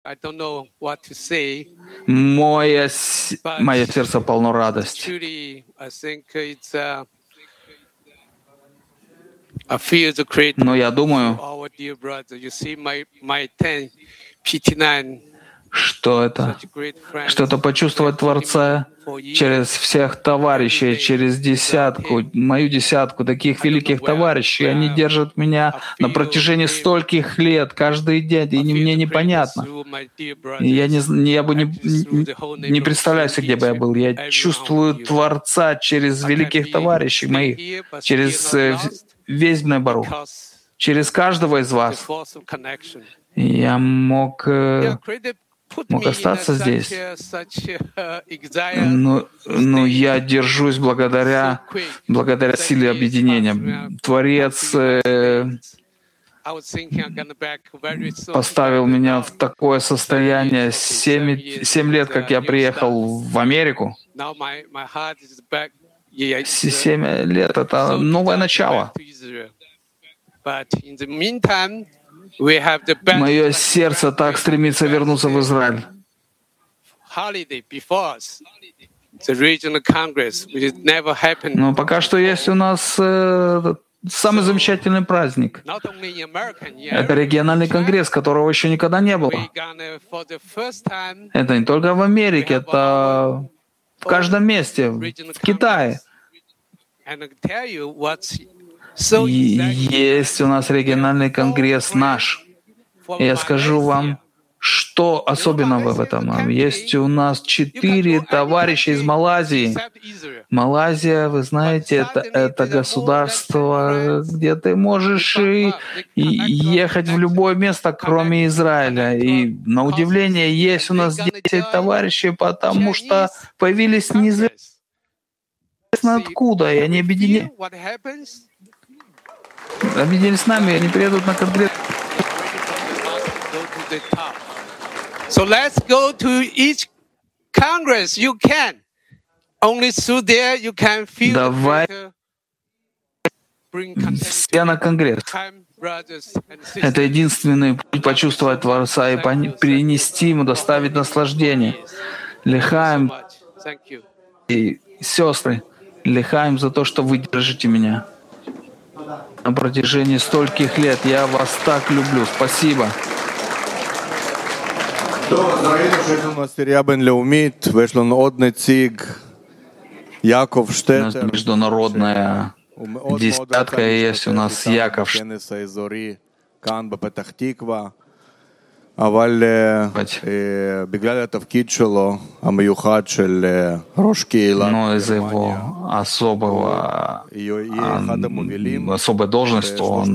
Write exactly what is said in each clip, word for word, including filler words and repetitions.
Мое, с- мое сердце полно радости. Но я думаю, что это, что это почувствовать Творца через всех товарищей, через десятку, мою десятку таких великих товарищей. Они держат меня на протяжении стольких лет, каждый день, и не- мне непонятно. И я, не, зн- я бы не, не, не представляю себе, где бы я был. Я чувствую Творца через великих товарищей моих, через э, в- весь Бней-Барух, через каждого из вас. И я мог, э, мог остаться здесь. Но, но я держусь благодаря, благодаря силе объединения. Творец э, поставил меня в такое состояние семь, семь лет, как я приехал в Америку. Семь лет — это новое начало. Мое сердце так стремится вернуться в Израиль. Но пока что есть у нас э, самый замечательный праздник. Это региональный конгресс, которого еще никогда не было. Это не только в Америке, это в каждом месте, в Китае. И есть у нас региональный конгресс наш. И я скажу вам, что особенного в этом. Есть у нас четыре товарища из Малайзии. Малайзия, вы знаете, это, это государство, где ты можешь и, и ехать в любое место, кроме Израиля. И на удивление есть у нас десять товарищей, потому что появились неизвестно откуда, и они объединились. Объединились с нами, и они приедут на конгресс. So let's go to each Congress. You can. Only through there you can feel Давай the все на конгресс. Это единственный путь почувствовать Творца и принести Ему, доставить наслаждение. Лихаем и сестры, лихаем за то, что вы держите меня на протяжении стольких лет. Я вас так люблю. Спасибо. У нас международная десятка есть. У нас Яков Штетер. Но из-за его особого, особой должности он,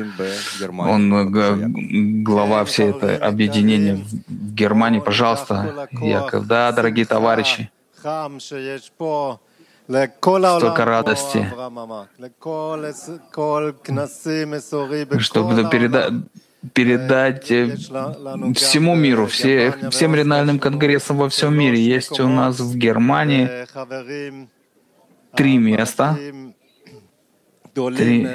он глава всей этой объединения в Германии. Пожалуйста, Яков. Да, дорогие товарищи. Столько радости, чтобы передать, передать всему миру, все, всем региональным конгрессам во всем мире. Есть у нас в Германии три места. Три.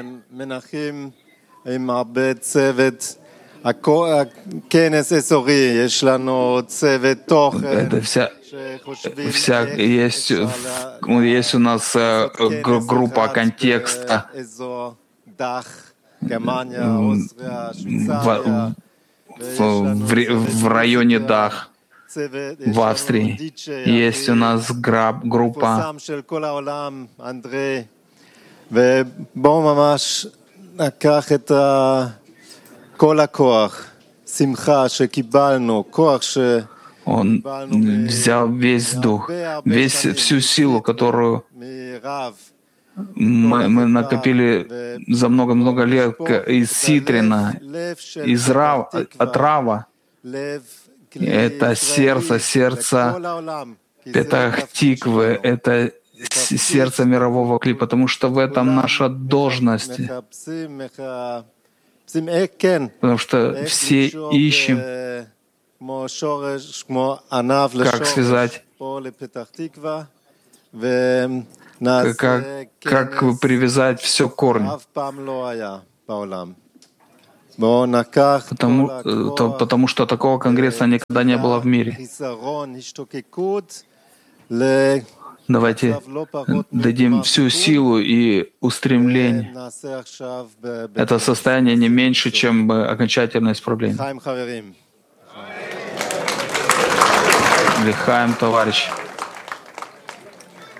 Это вся, вся есть, есть у нас группа контекста в, в, в районе Дах в Австрии. Есть у нас граб, группа Он взял весь дух, весь, всю силу, которую мы, мы накопили за много-много лет из Ситрина, из Рав, от Рава. Это сердце, сердце Петах-Тиквы, это сердце мирового клипа, потому что в этом наша должность. Потому что все ищем, как связать, как, как привязать все к корню. Потому, то, потому что такого конгресса никогда не было в мире. Давайте дадим всю силу и устремление. Это состояние не меньше, чем окончательное исправление. Лихаем, товарищи.